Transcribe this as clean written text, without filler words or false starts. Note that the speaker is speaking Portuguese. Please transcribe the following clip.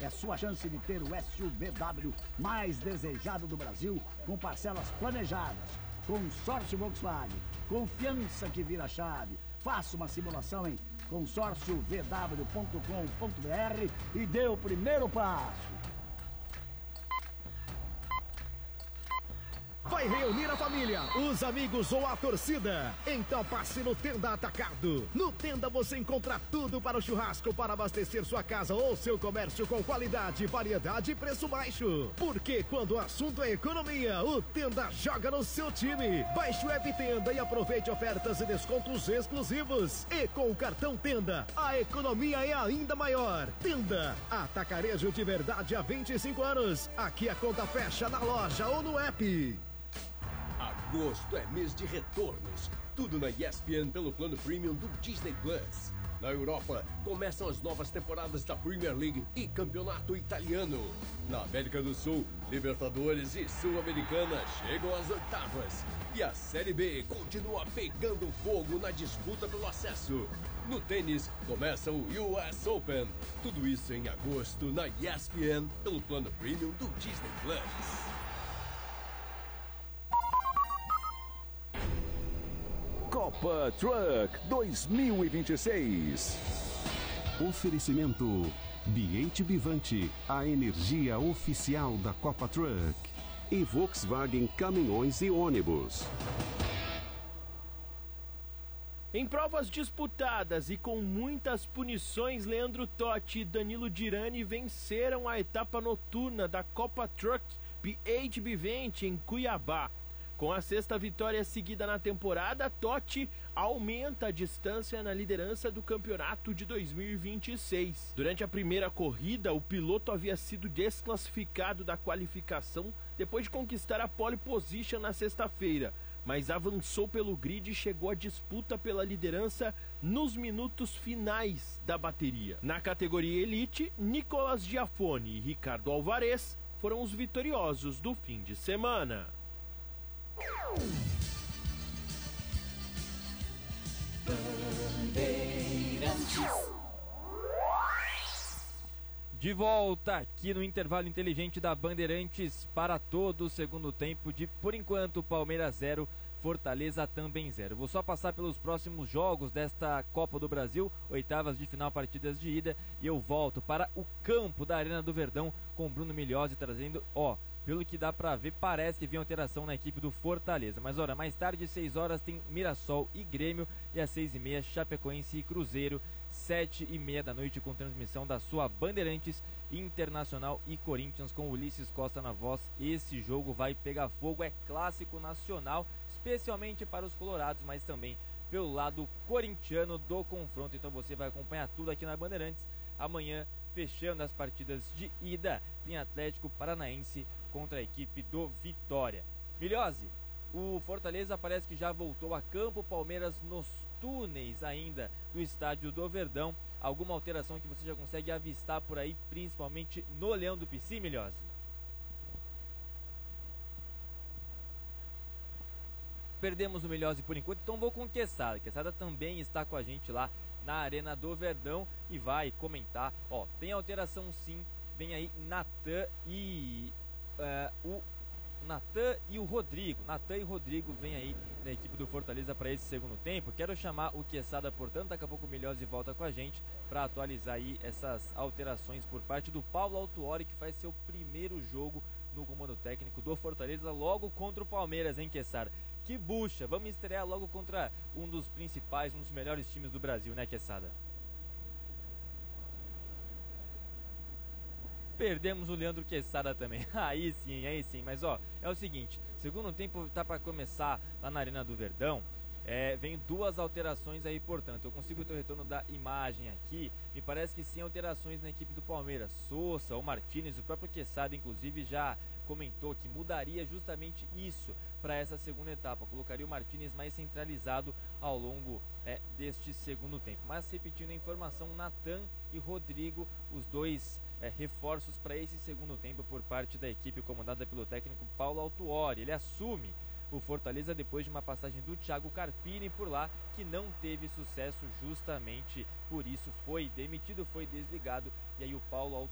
é sua chance de ter o SUVW mais desejado do Brasil, com parcelas planejadas. Consórcio Volkswagen, confiança que vira chave. Faça uma simulação em consórciovw.com.br e dê o primeiro passo. Vai reunir a família, os amigos ou a torcida? Então passe no Tenda Atacado. No Tenda você encontra tudo para o churrasco, para abastecer sua casa ou seu comércio com qualidade, variedade e preço baixo. Porque quando o assunto é economia, o Tenda joga no seu time. Baixe o app Tenda e aproveite ofertas e descontos exclusivos. E com o cartão Tenda, a economia é ainda maior. Tenda, atacarejo de verdade há 25 anos. Aqui a conta fecha na loja ou no app. Agosto é mês de retornos. Tudo na ESPN pelo plano premium do Disney Plus. Na Europa, começam as novas temporadas da Premier League e Campeonato Italiano. Na América do Sul, Libertadores e Sul-Americana chegam às oitavas. E a Série B continua pegando fogo na disputa pelo acesso. No tênis, começa o US Open. Tudo isso em agosto na ESPN pelo plano premium do Disney Plus. Copa Truck 2026. Oferecimento Biente Bivante, a energia oficial da Copa Truck. E Volkswagen Caminhões e Ônibus. Em provas disputadas e com muitas punições, Leandro Totti e Danilo Dirani venceram a etapa noturna da Copa Truck Biente Bivante em Cuiabá. Com a sexta vitória seguida na temporada, Totti aumenta a distância na liderança do campeonato de 2026. Durante a primeira corrida, o piloto havia sido desclassificado da qualificação depois de conquistar a pole position na sexta-feira, mas avançou pelo grid e chegou à disputa pela liderança nos minutos finais da bateria. Na categoria Elite, Nicolas Giafone e Ricardo Alvarez foram os vitoriosos do fim de semana. De volta aqui no intervalo inteligente da Bandeirantes para todo o segundo tempo de, por enquanto, Palmeiras 0, Fortaleza também 0. Vou só passar pelos próximos jogos desta Copa do Brasil, oitavas de final, partidas de ida, e eu volto para o campo da Arena do Verdão com Bruno Migliozzi trazendo, pelo que dá pra ver, parece que vem alteração na equipe do Fortaleza. Mas olha, mais tarde, 6 horas, tem Mirassol e Grêmio. E às 6h30, Chapecoense e Cruzeiro. 7h30 da noite, com transmissão da sua Bandeirantes, Internacional e Corinthians, com Ulisses Costa na voz. Esse jogo vai pegar fogo, é clássico nacional, especialmente para os colorados, mas também pelo lado corintiano do confronto. Então você vai acompanhar tudo aqui na Bandeirantes. Amanhã, fechando as partidas de ida, tem Atlético Paranaense contra a equipe do Vitória. Migliozzi, o Fortaleza parece que já voltou a campo, Palmeiras nos túneis ainda do estádio do Verdão. Alguma alteração que você já consegue avistar por aí, principalmente no Leão do Pici, Migliozzi? Perdemos o Migliozzi por enquanto, então vou com o Quesada. Quesada também está com a gente lá na Arena do Verdão e vai comentar. Tem alteração sim, vem aí Natan e o Rodrigo. Natan e Rodrigo vem aí da equipe do Fortaleza para esse segundo tempo. Quero chamar o Quesada, portanto, daqui a pouco o Migliozzi volta com a gente para atualizar aí essas alterações por parte do Paulo Autuori, que faz seu primeiro jogo no comando técnico do Fortaleza, logo contra o Palmeiras, hein, Quesada? Que bucha, vamos estrear logo contra um dos principais, um dos melhores times do Brasil, né, Quesada? Perdemos o Leandro Quesada também. Aí sim, mas é o seguinte, segundo tempo tá para começar lá na Arena do Verdão. Vem duas alterações aí, portanto, eu consigo ter o retorno da imagem aqui. Me parece que sim, alterações na equipe do Palmeiras. Sousa, o Martínez, o próprio Quesada inclusive já comentou que mudaria justamente isso para essa segunda etapa, colocaria o Martínez mais centralizado ao longo deste segundo tempo. Mas repetindo a informação, Natan e Rodrigo, os dois reforços para esse segundo tempo por parte da equipe comandada pelo técnico Paulo Autuori. Ele assume o Fortaleza depois de uma passagem do Thiago Carpini por lá, que não teve sucesso, justamente por isso foi demitido, foi desligado, e aí o Paulo Autuori